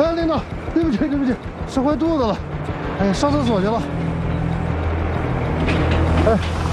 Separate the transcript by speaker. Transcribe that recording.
Speaker 1: 哎，领导，对不起，吃坏肚子了。哎呀，上厕所去了。哎。